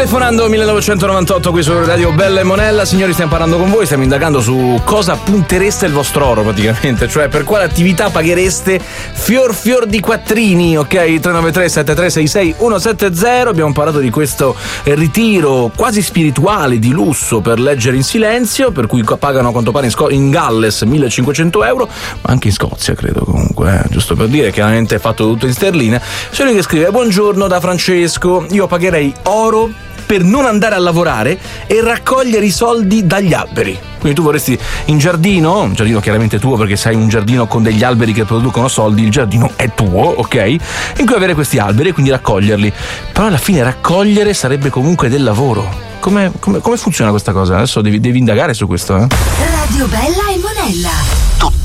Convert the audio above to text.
Telefonando 1998 qui su Radio Bella e Monella. Signori, stiamo parlando con voi, stiamo indagando su cosa puntereste il vostro oro praticamente, cioè per quale attività paghereste fior di quattrini, ok? 393 7366 170. Abbiamo parlato di questo ritiro quasi spirituale di lusso per leggere in silenzio, per cui pagano a quanto pare in Galles 1500 euro, ma anche in Scozia credo comunque, giusto per dire, chiaramente è fatto tutto in sterline. C'è lui che scrive: buongiorno da Francesco, io pagherei oro per non andare a lavorare e raccogliere i soldi dagli alberi. Quindi tu vorresti un giardino chiaramente tuo, perché sei un giardino con degli alberi che producono soldi, il giardino è tuo, ok? In cui avere questi alberi e quindi raccoglierli. Però alla fine raccogliere sarebbe comunque del lavoro. Come funziona questa cosa? Adesso devi indagare su questo, Radio Bella e Monella.